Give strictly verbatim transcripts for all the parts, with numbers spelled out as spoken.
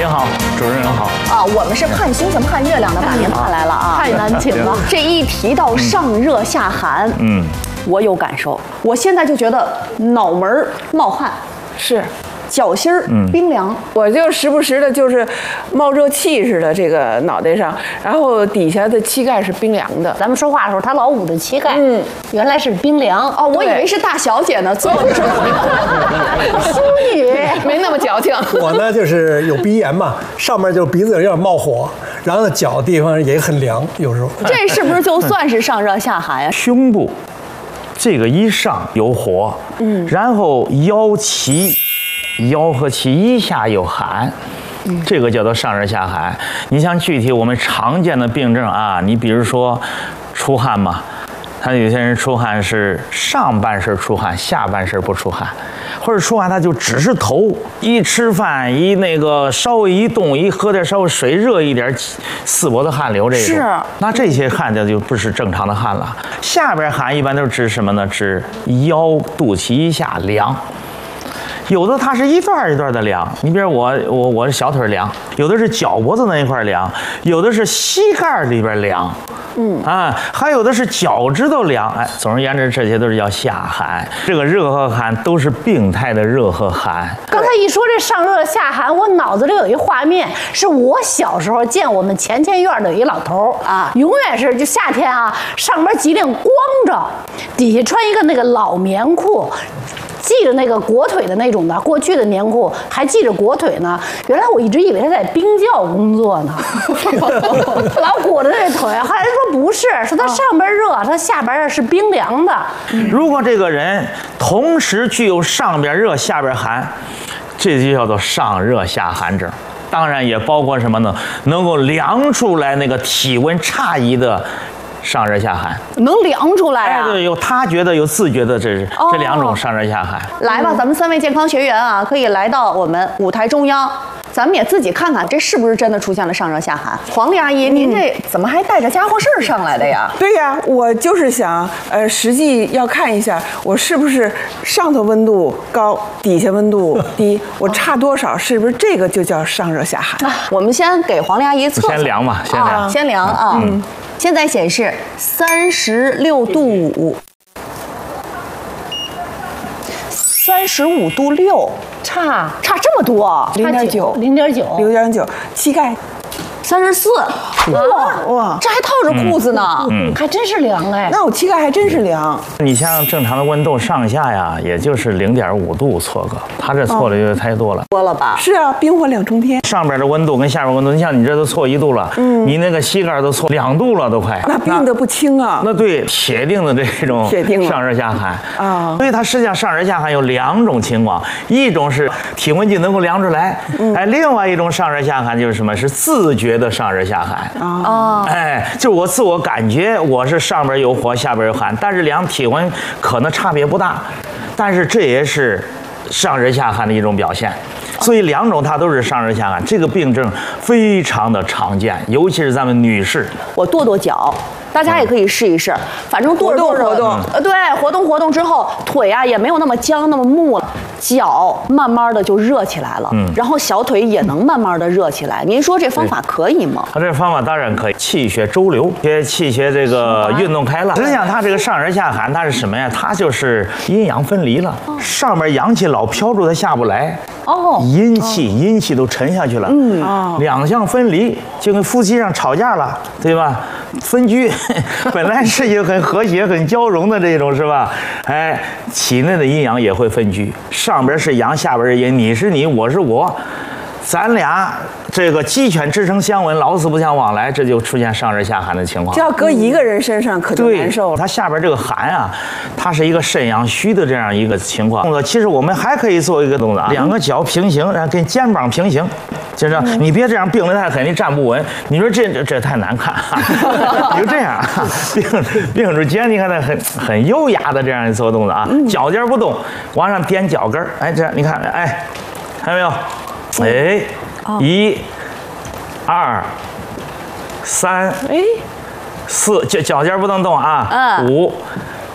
您好，主持人好。 啊，我们是盼星星盼月亮的，把您盼来了啊， 太难请了。 这一提到上热下寒， 嗯， 我有感受，我现在就觉得脑门儿冒汗， 是。 脚心儿冰凉， 我就时不时的就是冒热气似的，这个脑袋上，然后底下的膝盖是冰凉的。 咱们说话的时候，他老捂着膝盖， 嗯， 原来是冰凉哦，我以为是大小姐呢，坐着淑女， 没那么矫情。 我呢就是有鼻炎嘛，上面就鼻子有点冒火，然后呢脚地方也很凉，有时候。 这是不是就算是上热下寒呀？ 胸部这个一上有火，嗯，然后腰脐。腰和脐一下有寒，这个叫做上热下寒。你像具体我们常见的病症啊，你比如说出汗嘛，他有些人出汗是上半身出汗，下半身不出汗，或者出汗他就只是头，一吃饭一那个稍微一动一喝点稍微水热一点，四脖子汗流这种， 是那这些汗就就不是正常的汗了。下边汗一般都是指什么呢？指腰肚脐以下凉。有的它是一段一段的凉，你比如我我我是小腿凉，有的是脚脖子那一块凉，有的是膝盖里边凉，嗯啊，还有的是脚趾头凉，哎，总而言之，这些都是叫下寒。这个热和寒都是病态的热和寒。 刚才一说这上热下寒，我脑子里有一画面，是我小时候见我们前前院的一老头啊，永远是就夏天啊，上边脊梁光着，底下穿一个那个老棉裤。系着那个裹腿的那种的，过去的棉裤还系着裹腿呢。原来我一直以为他在冰窖工作呢，老裹着那腿。后来说不是，说他上边热，他下边是冰凉的。 如果这个人同时具有上边热下边寒，这就叫做上热下寒症。当然也包括什么呢？能够量出来那个体温差异的。上热下寒能量出来啊！ 哎，对，有他觉得有自觉的，这是、哦、这两种上热下寒。 来吧，咱们三位健康学员啊，可以来到我们舞台中央，咱们也自己看看，这是不是真的出现了上热下寒？黄丽阿姨，您这怎么还带着家伙事儿上来的呀？ 对呀，我就是想，呃，实际要看一下我是不是上头温度高，底下温度低，我差多少，是不是这个就叫上热下寒？ 啊、我们先给黄丽阿姨测， 先量吧，先量， 啊、先量啊。嗯。现在显示三十六度五，三十五度六， 差差这么多， 零点九， 零点九， 零点九，膝盖三十四，哇哇，这还套着裤子呢， 嗯，还真是凉哎。 那我膝盖还真是凉。 你像正常的温度上下呀，也就是零点五度错个，他这错的有点太多了， 多了吧？ 是啊，冰火两重天。 上边的温度跟下边温度，你像你这都错一度了，嗯，你那个膝盖都错两度了，都快。 那病得不轻啊。 那对，铁定的这种上热下寒啊。所以它实际上上热下寒有两种情况，一种是体温计能够量出来，哎，另外一种上热下寒就是什么？是自觉的上热下寒啊，哎，就是我自我感觉我是上边有火，下边有寒，但是两体温可能差别不大，但是这也是上热下寒的一种表现。所以两种它都是上热下寒，这个病症非常的常见，尤其是咱们女士。 我跺跺脚，大家也可以试一试，反正跺着跺着， 活动， 呃，对，活动活动之后，腿啊也没有那么僵那么木了，脚慢慢的就热起来了，嗯，然后小腿也能慢慢的热起来。您说这方法可以吗？ 它这个方法当然可以，气血周流，血气血这个运动开了。实际上它这个上热下寒，它是什么呀？它就是阴阳分离了，上面阳气老飘住，它下不来。哦，阴气阴气都沉下去了，嗯啊，两相分离，就跟夫妻上吵架了，对吧？分居，本来是一个很和谐、很交融的这种，是吧？哎，体内的阴阳也会分居，上边是阳，下边是阴，你是你，我是我，咱俩这个鸡犬之声相闻，老死不相往来，这就出现上热下寒的情况。 这要搁一个人身上可就难受了。 它下边这个寒啊，它是一个肾阳虚的这样一个情况。动作其实我们还可以做一个动作啊，两个脚平行，然后跟肩膀平行，就是你别这样并得太狠，你站不稳。你说这这这太难看，你就这样并并住肩，你看它很很优雅的这样一做动作啊，脚尖不动，往上踮脚跟儿，哎，这样你看，哎，看到没有？哎。一、二、三、哎、四，脚脚尖不能动啊。嗯。五，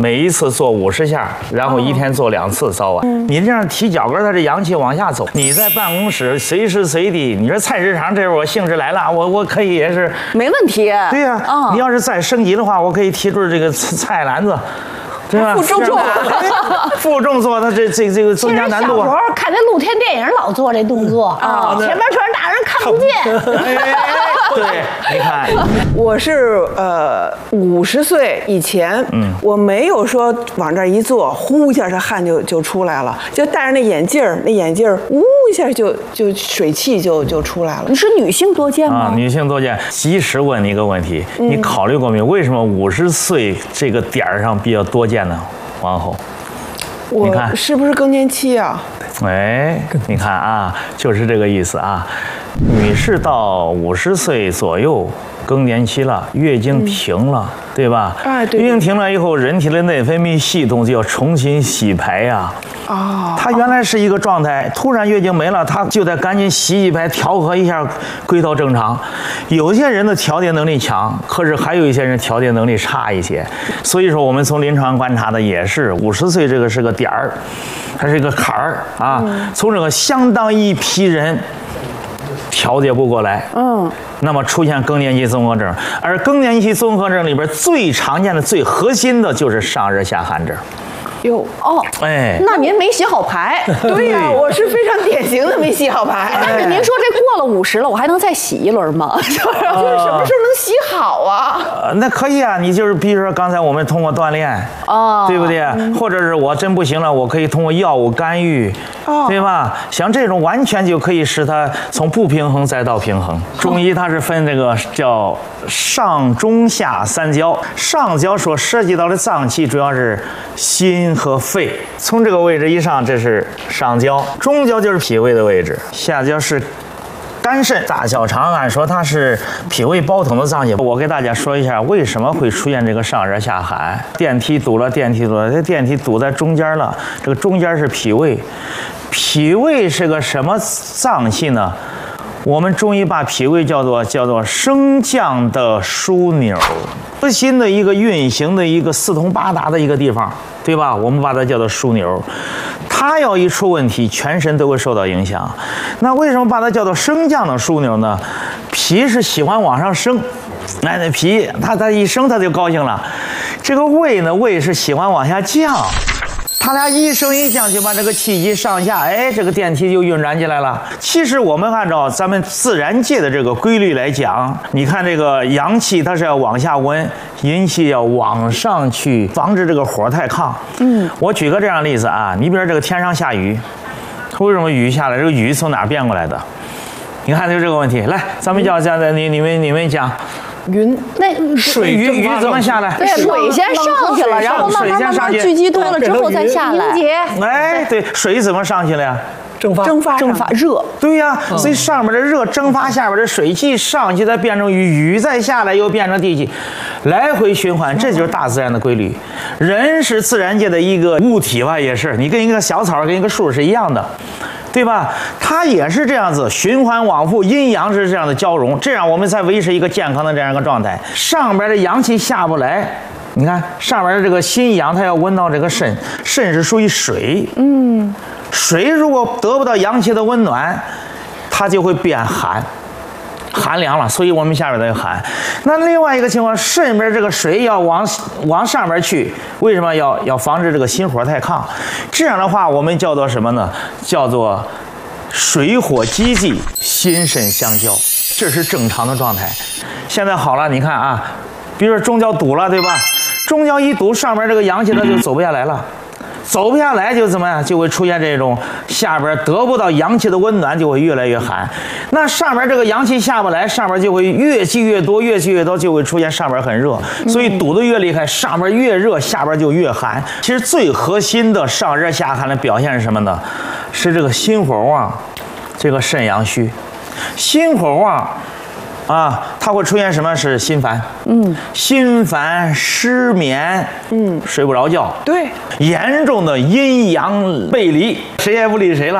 每一次做五十下，然后一天做两次，早晚。嗯、你这样提脚跟，它这阳气往下走。你在办公室随时随地，你说菜市场这会儿我兴致来了，我我可以也是没问题。 对呀、啊，哦、你要是再升级的话，我可以提出这个菜篮子。对吧？ 负重做， 负重做，它这这这个增加难度。 小时候看那露天电影老做这动作啊，前面全是大人看不见。 对，你看， 我是呃五十岁以前，嗯，我没有说往这儿一坐，呼一下这汗就就出来了，就戴着那眼镜儿，那眼镜儿呜一下就就水汽就就出来了。 你是女性多见吗？ 啊，女性多见。及时问你一个问题，嗯、你考虑过没有？为什么五十岁这个点儿上比较多见？王后， 你看是不是更年期啊？ 哎，你看啊，就是这个意思啊。女士到五十岁左右，更年期了，月经停了，嗯、对吧？ 哎，对。 月经停了以后，人体的内分泌系统就要重新洗牌呀。 哦。 它原来是一个状态，突然月经没了，它就得赶紧洗洗牌，调和一下，归到正常。有些人的调节能力强，可是还有一些人调节能力差一些。所以说，我们从临床观察的也是，五十岁这个是个点儿，它是一个坎儿啊。嗯、从这个相当一批人。调节不过来，嗯，那么出现更年期综合症，而更年期综合症里边最常见的、最核心的就是上热下寒症。 哟哦，哎，那您没洗好牌？ 对呀、啊，我是非常典型的没洗好牌。 但是您说这过了五十了，我还能再洗一轮吗？就是什么时候能洗好啊？ 呃，那可以啊，你就是比如说刚才我们通过锻炼，哦，对不对？嗯、或者是我真不行了，我可以通过药物干预，哦，对吧？像这种完全就可以使它从不平衡再到平衡。中医它是分这个叫上中下三焦，上焦所涉及到的脏器主要是心和肺，从这个位置一上，这是上焦；中焦就是脾胃的位置，下焦是肝肾。大小肠按说它是脾胃包统的脏器。我给大家说一下为什么会出现这个上热下寒。电梯堵了，电梯堵了，这电梯堵在中间了，这个中间是脾胃。脾胃是个什么脏器呢？我们中医把脾胃叫做叫做升降的枢纽，核心的一个运行的一个四通八达的一个地方，对吧？我们把它叫做枢纽。它要一出问题，全身都会受到影响。那为什么把它叫做升降的枢纽呢？脾是喜欢往上升，那那脾它它一升它就高兴了。这个胃呢，胃是喜欢往下降。他俩一升一降，就把这个气机上下，哎，这个电梯就运转起来了。其实我们按照咱们自然界的这个规律来讲，你看这个阳气它是要往下温，阴气要往上去，防止这个火太亢。嗯，我举个这样的例子啊，你比如这个天上下雨，为什么雨下来？这个雨从哪变过来的？你看就这个问题。来，咱们叫讲的，你你们你们讲。 云那水雨雨怎么下来？ 对，水先上去了，然后慢慢慢慢聚集多了之后再下来。 哎，对，水怎么上去了呀？ 蒸发， 蒸发， 蒸发热。 对呀、啊，所以上面的热蒸发，下面的水汽上去，再变成雨，雨再下来又变成地气，来回循环，这就是大自然的规律。人是自然界的一个物体吧，也是，你跟一个小草跟一个树是一样的。对吧？它也是这样子循环往复，阴阳是这样的交融，这样我们才维持一个健康的这样一个状态。上边的阳气下不来，你看上边的这个心阳，它要温到这个肾，肾是属于水，嗯，水如果得不到阳气的温暖，它就会变寒。寒凉了，所以我们下边才有寒。那另外一个情况，肾边这个水要往往上边去，为什么要要防止这个心火太亢？这样的话，我们叫做什么呢？叫做水火既济，心肾相交，这是正常的状态。现在好了，你看啊，比如说中焦堵了，对吧？中焦一堵，上边这个阳气它就走不下来了。走不下来就怎么样？就会出现这种下边得不到阳气的温暖，就会越来越寒。那上边这个阳气下不来，上边就会越积越多，越积越多，就会出现上边很热。所以堵得越厉害，上边越热，下边就越寒。其实最核心的上热下寒的表现是什么呢？是这个心火旺，这个肾阳虚。心火旺啊，它会出现什么？是心烦，嗯，心烦、失眠，嗯，睡不着觉， 对， 严重的阴阳背离，谁也不理谁了。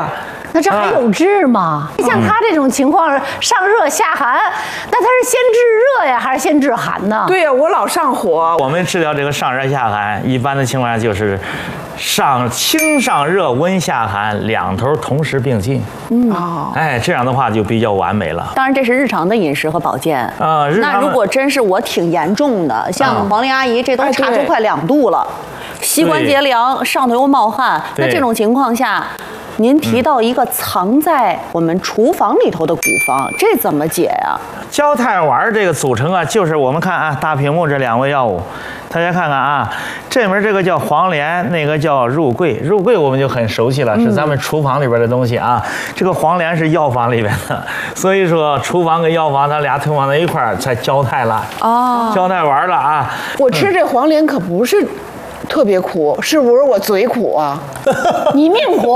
那这还有治吗？ 嗯、 像他这种情况，上热下寒，那他是先治热呀，还是先治寒呢？ 对呀，我老上火。 我们治疗这个上热下寒，一般的情况下就是上清上热，温下寒，两头同时并进。嗯哦，哎，这样的话就比较完美了。 当然，这是日常的饮食和保健啊。呃、那如果真是我挺严重的，像黄玲阿姨这都查出快两度了，膝关节凉，上头又冒汗，那这种情况下。您提到一个藏在我们厨房里头的古方，嗯、这怎么解呀、啊？ 焦太丸这个组成啊，就是我们看啊，大屏幕这两味药物，大家看看啊，这面这个叫黄连，那个叫肉桂。肉桂我们就很熟悉了，是咱们厨房里边的东西啊。嗯、这个黄连是药房里边的，所以说厨房跟药房它俩推放在一块儿才焦太了。哦，焦太丸了啊！ 我吃这黄连可不是。特别苦，是不是我嘴苦啊？ 你命苦，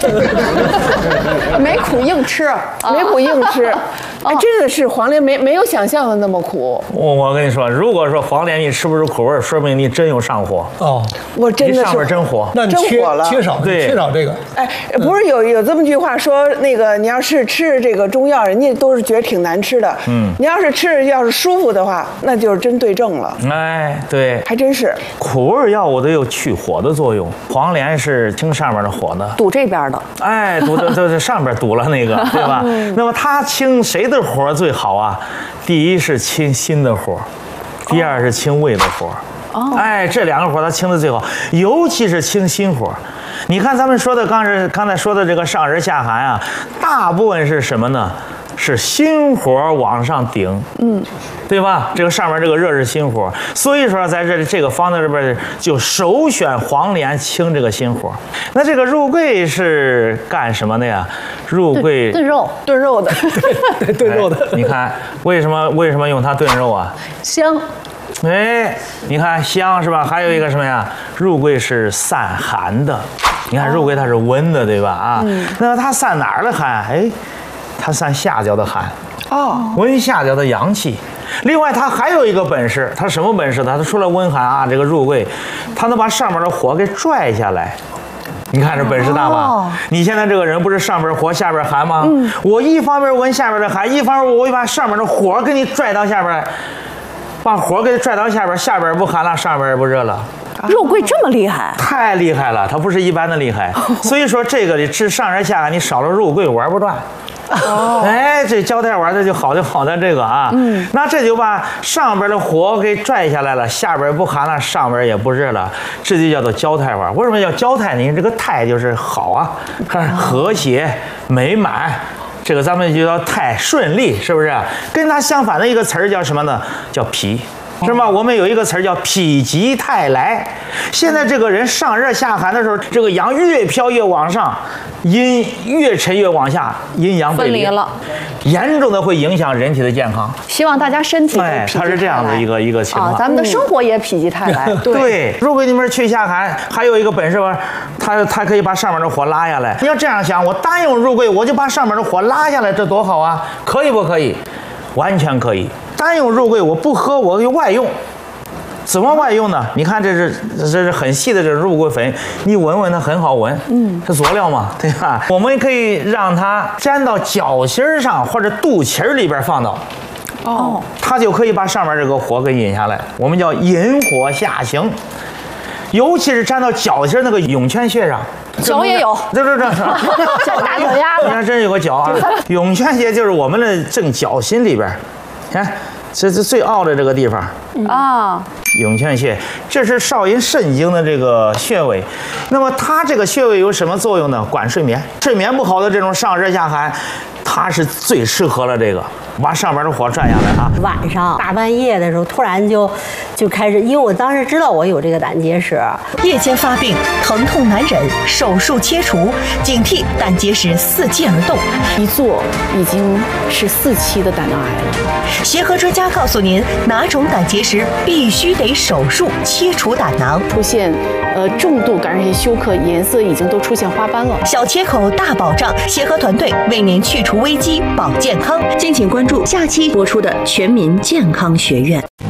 没苦硬吃， 没苦硬吃。哎，真的是黄连没没有想象的那么苦。 我我跟你说，如果说黄连你吃不出苦味，说明你真有上火哦。 我真的是上面真火， 那你缺缺少对缺少这个。 哎，不是有有这么句话说，那个你要是吃这个中药，人家都是觉得挺难吃的。嗯，你要是吃要是舒服的话，那就是真对症了。 哎，对， 还真是。 苦味药物都有去火的作用，黄连是清上面的火的， 堵这边的。 哎，堵的就是上边堵了那个，对吧？那么它清谁的火最好啊？第一是清心的火，第二是清胃的火。哦，哎，这两个火它清的最好，尤其是清心火。你看咱们说的刚才刚才说的这个上热下寒啊，大部分是什么呢？是心火往上顶，嗯，对吧？这个上面这个热是心火，所以说在这里这个方子里边就首选黄连清这个心火。那这个肉桂是干什么的呀？肉桂炖肉， 炖肉的， 对，炖肉的。 哎、你看为什么为什么用它炖肉啊？ 香。 哎，你看香是吧？还有一个什么呀？肉桂是散寒的。你看肉桂它是温的，对吧？啊，嗯、那么它散哪儿的寒？哎。它散下焦的寒，哦，温下焦的阳气。另外，它还有一个本事，它什么本事呢？它除了温寒啊，这个肉桂，它能把上面的火给拽下来。你看这本事大吧？哦、你现在这个人不是上边火下边寒吗？嗯，我一方面温下边的寒，一方面我把上面的火给你拽到下边，把火给拽到下边，下边不寒了，上边也不热了。 肉桂这么厉害， 太厉害了，它不是一般的厉害。所以说这个你吃上热下寒，你少了肉桂玩不转。哦，哎，这焦太丸这就好就好在这个啊，嗯，那这就把上边的火给拽下来了，下边不寒了，上边也不热了，这就叫做焦太丸。为什么叫焦太呢？这个太就是好啊，看和谐美满，这个咱们就叫太顺利，是不是？跟它相反的一个词儿叫什么呢？叫脾。是吗？我们有一个词儿叫否极泰来。现在这个人上热下寒的时候，这个阳越飘越往上，阴越沉越往下，阴阳分离了， 严重的会影响人体的健康。 希望大家身体哎，它是这样的一个一个情况。 啊，咱们的生活也否极泰来。 对，对，肉桂里面去下寒，还有一个本事吧，它它可以把上面的火拉下来。你要这样想，我单用肉桂，我就把上面的火拉下来，这多好啊！可以不可以？完全可以。单用肉桂，我不喝，我就外用。怎么外用呢？你看这是这是很细的这肉桂粉，你闻闻它很好闻，嗯，它佐料嘛，对吧？我们可以让它粘到脚心上或者肚脐里边放到，哦，它就可以把上面这个火给引下来。我们叫引火下行，尤其是粘到脚心那个涌泉穴上。 脚也有， 这这这， 脚大脚丫子， 你看真有个脚啊！涌泉穴就是我们的正脚心里边，看这是最凹的这个地方啊。涌泉穴，这是少阴肾经的这个穴位。那么它这个穴位有什么作用呢？管睡眠，睡眠不好的这种上热下寒，它是最适合了这个。把上边的火转下来啊！ 晚上大半夜的时候，突然就就开始，因为我当时知道我有这个胆结石， 夜间发病，疼痛难忍，手术切除，警惕胆结石伺机而动。 一做已经是四期的胆囊癌了。 协和专家告诉您，哪种胆结石必须得手术切除胆囊， 出现呃重度感染性休克，颜色已经都出现花斑了。 小切口大保障，协和团队为您去除危机，保健康。敬请关注下期播出的《全民健康学院》。